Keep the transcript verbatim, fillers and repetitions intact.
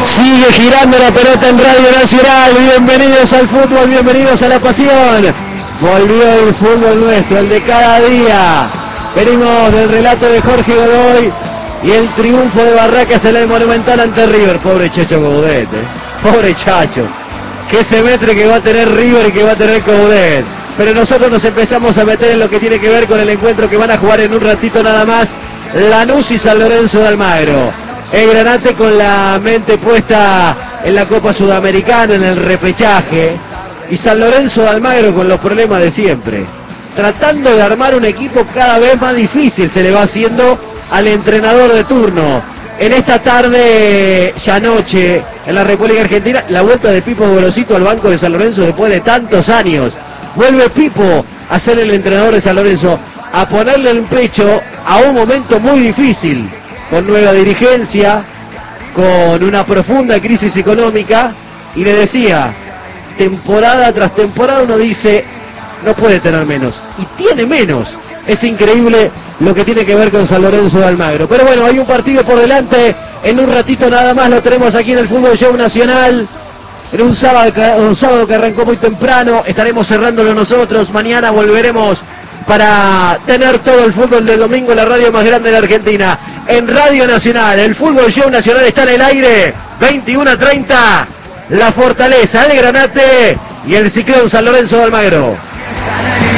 Sigue girando la pelota en Radio Nacional. Bienvenidos al fútbol, bienvenidos a la pasión. Volvió el fútbol nuestro, el de cada día. Venimos del relato de Jorge Godoy y el triunfo de Barracas en el Monumental ante River. Pobre Checho Coudet, eh. Pobre Chacho. Qué semestre que va a tener River y que va a tener Coudet. Pero nosotros nos empezamos a meter en lo que tiene que ver con el encuentro que van a jugar en un ratito nada más Lanús y San Lorenzo de Almagro. El Granate con la mente puesta en la Copa Sudamericana, en el repechaje. Y San Lorenzo de Almagro con los problemas de siempre. Tratando de armar un equipo cada vez más difícil se le va haciendo al entrenador de turno. En esta tarde, ya noche, en la República Argentina, la vuelta de Pipo Gorosito al banco de San Lorenzo después de tantos años. Vuelve Pipo a ser el entrenador de San Lorenzo, a ponerle el pecho a un momento muy difícil, con nueva dirigencia, con una profunda crisis económica, y le decía, temporada tras temporada uno dice, no puede tener menos, y tiene menos. Es increíble lo que tiene que ver con San Lorenzo de Almagro. Pero bueno, hay un partido por delante, en un ratito nada más lo tenemos aquí en el Fútbol Show Nacional, en un sábado, un sábado que arrancó muy temprano, estaremos cerrándolo nosotros, mañana volveremos para tener todo el fútbol del domingo en la radio más grande de la Argentina, en Radio Nacional. El Fútbol Show Nacional está en el aire, veintiuno a treinta, La Fortaleza, el Granate y el Ciclón San Lorenzo de Almagro.